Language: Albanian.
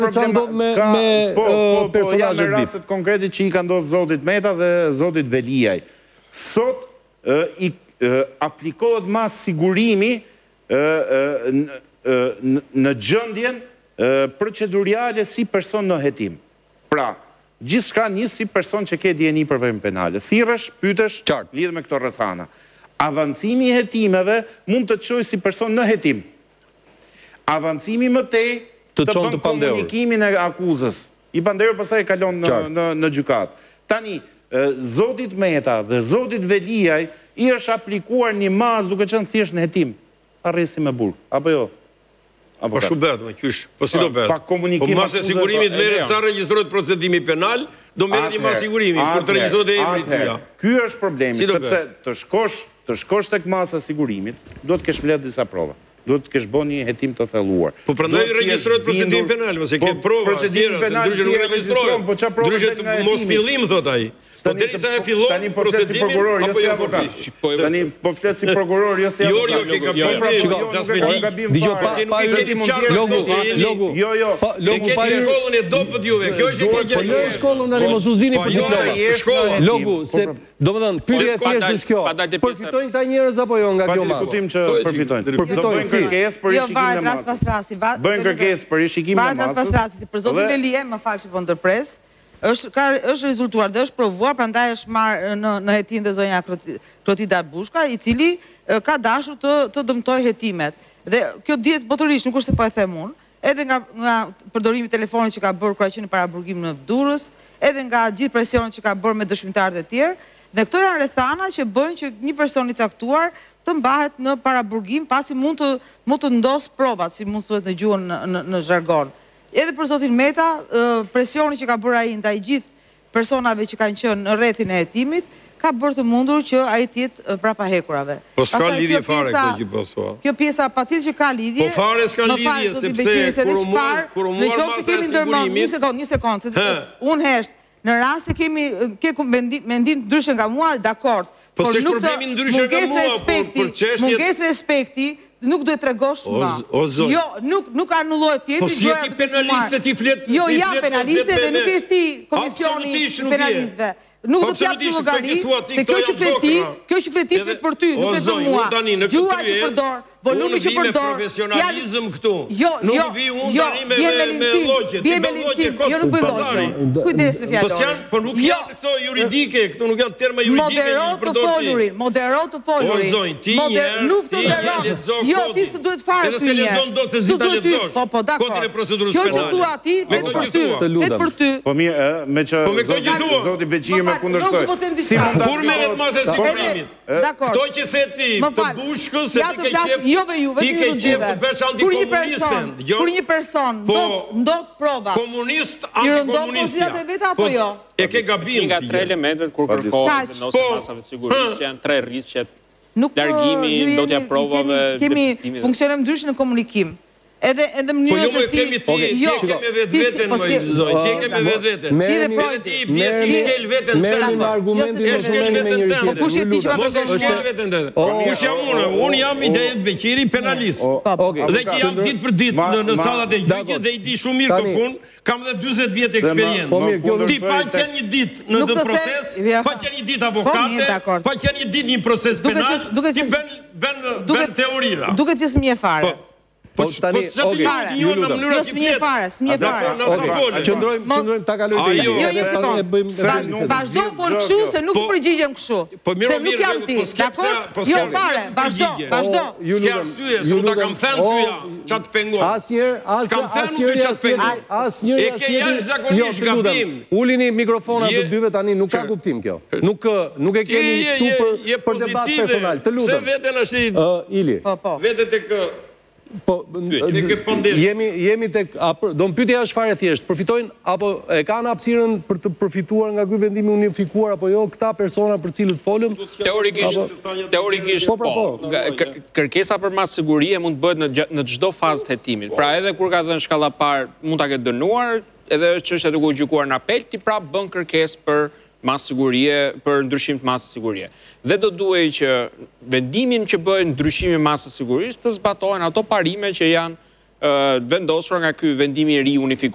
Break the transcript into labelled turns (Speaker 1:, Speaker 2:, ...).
Speaker 1: çfarë ndodh me personazhet VIP.
Speaker 2: Rastet konkrete që i ka ndodhur zotit Meta dhe zotit Veliaj. Sot aplikohet mas sigurimi në gjendjen procedurale si person në hetim. Pra, gjithçka nis si person që ke dieni për veprim penale. Thirrësh, pyetesh lidhur me këto rrethana. Avancimi i hetimeve mund të çojë si person në hetim. Avancimi më tej të bën komunikimin e akuzës. I pandehur pastaj kalon në gjykat. Tani, zotit Meta dhe zotit Veliaj i është aplikuar një mas duke qenë thjesht në hetim. Arresti me burg, apo jo?
Speaker 3: Po shubet, me kysh, po si do bet? Po mas e sigurimit merret sa regjistrohet procedimi penal, do merret një mas sigurimi, kur të regjistrohet e emri tyja.
Speaker 2: Ky është problemi, sepse të shkosh tek masa e sigurimit, do të kesh mbledh disa prova. Do të kesh bën një hetim të thelluar.
Speaker 3: Po prandaj regjistrohet procedimi penal, mos e ke prova tjera, ndryshe nuk regjistrohet. Ndryshe mos fillim thot ai. Po derisa e fillon procedimin apo jo avokat.
Speaker 2: Tani po flet si prokuror, jo si avokat.
Speaker 3: Jo, ke gabim.
Speaker 1: Dgjoj,
Speaker 3: nuk e keni qartë
Speaker 1: logu.
Speaker 3: Jo. E keni shkollën e dobët juve. Kjo është e ke
Speaker 1: gjë. Po lë shkollën tani mos uzini për diploma. Logu, se domethënë pyetja e thjeshtë është kjo. Përfitojnë këta njerëz apo jo nga kjo mas?
Speaker 2: Pa diskutim që përfitojnë.
Speaker 1: Përfitojnë si?
Speaker 4: Jo, varet rast pas rasti.
Speaker 2: Bëjnë kërkesë për rishikimin e masës.
Speaker 4: Varet rast pas rasti. Për zotin Velie, më fal që po ndërpres. është rezultuar dhe është provuar, prandaj është marrë në hetim dhe zonja Klotida Bushka, i cili ka dashur të dëmtojë hetimet. Dhe kjo dihet botërisht, nuk është se po e them unë, edhe nga përdorimi i telefonit që ka bërë kur qenë para burgimit në Durrës, edhe nga gjithë presionet që ka bërë me dëshmitarët e tjerë, dhe këto janë rrethana që bëjnë që një person i caktuar të mbahet në paraburgim pasi mund të ndos provat, si mund thuhet në gjuhën në zhargon. Edhe për zotin Meta, presioni që ka bërë ai ndaj gjithë personave që kanë qenë në rrethin e hetimit, ka bërë të mundur që ai të jetë brapa hekurave.
Speaker 3: Po s'ka lidhje fare këtë që po thua.
Speaker 4: Kjo pjesa patjetër që ka lidhje.
Speaker 3: Po fare s'ka lidhje sepse kur u mor masa e sigurimit.
Speaker 4: Një sekondë, unë hesht, në rast se ke mendim ndryshe nga mua, dakord.
Speaker 3: Po s'është problemi ndryshe nga mua, por çështjet
Speaker 4: mungesë respekti nuk duhet tregosh ma. Jo, nuk anullohet tjetri.
Speaker 3: Po si je ti penaliste, ti flet.
Speaker 4: Jo, jam penaliste dhe nuk je ti komisioni penalistëve. Nuk do t'jap të llogari, se kjo që flet ti flet për ty, nuk flet për mua. Gjua që përdor, volumi që përdor.
Speaker 3: Profesionalizëm këtu.
Speaker 4: Nuk vi unë tani me logje. Vjen me lincim, jo nuk bëj logje. Kujdes me fjalën.
Speaker 3: Po nuk janë këto juridike, këtu nuk janë terma juridike.
Speaker 4: Modero të folurin.
Speaker 3: O zonj, ti
Speaker 4: nuk të nderon. Jo, ti s'të duhet fare ty.
Speaker 3: Edhe se lexon dot se si ta lexosh.
Speaker 4: Po, dakor.
Speaker 3: Kodin e procedurës
Speaker 4: penale. Kjo që thua ti,
Speaker 3: vetë për ty.
Speaker 4: Vetë për ty.
Speaker 2: Po mirë, me që zoti Beqiri më kundërshtoi.
Speaker 3: Kur merret masa e sigurimit?
Speaker 4: Dakor.
Speaker 3: Kto që the ti të Bushkës se ti ke qef. Ti ke qef të bësh antikomunistën.
Speaker 4: Kur një person ndot prova.
Speaker 3: Komunist, antikomunist.
Speaker 4: Apo jo?
Speaker 3: E ke gabim.
Speaker 5: Nga tre elementet kur kërkohet vendosja masave të sigurisë janë tre rrisqet. Largimi, ndotja provave,
Speaker 4: kemi funksionem ndryshe në komunikim. Edhe mënyrë se si...
Speaker 3: Po jo, ti kemi vetveten, më zoj, ti kemi vetveten. Ti shkel veten tënde.
Speaker 1: Merrni me argumentin e shkelën me njëri tjetrin.
Speaker 4: Kush je ti që ma
Speaker 3: të shkel veten tënde? Kush jam unë? Unë jam Idejet Beqiri, penalist. Dhe që jam ditë për ditë në sallat e gjyqit dhe i di shumë mirë këtë punë, kam dhe 40 vjet eksperiencë. Ti pa qenë një ditë në proces, pa qenë një ditë avokate, pa qenë një ditë një proces penal, ti bën teorira.
Speaker 4: Duket që s'mje fare.
Speaker 3: Po tani,
Speaker 1: qëndrojmë ta kalojmë.
Speaker 4: Vazhdo fol kështu se nuk përgjigjem kështu. Se nuk jam ti, dakor? Jo fare, vazhdo.
Speaker 3: S'ka arsye, se unë ta kam thënë tyja, çat pengon.
Speaker 1: Asnjëri.
Speaker 3: E ke jashtëzakonisht gabim.
Speaker 1: Ulini mikrofonat të dyve tani, nuk ka kuptim kjo. Nuk e kemi këtu për debat personal. Të lutem.
Speaker 3: Se veten është
Speaker 1: Ili.
Speaker 3: Vete tek
Speaker 1: jemi tek do më pyetja është fare thjesht, përfitojnë apo e kanë hapësirën për të përfituar nga ky vendimi unifikuar apo jo këta persona për cilët folëm?
Speaker 5: Teorikisht po. Kërkesa për mas sigurie mund të bëhet në çdo fazë të hetimit. Pra edhe kur ka dhënë shkalla parë mund ta ketë dënuar, edhe çështja duke u gjykuar në apel, ti prap bën kërkesë për mas sigurie, për ndryshim të masës sigurie. Dhe do duhej që vendimin që bëjë ndryshimi masës sigurisë të zbatohen ato parime që janë vendosura nga ky vendimi i ri unifikuar.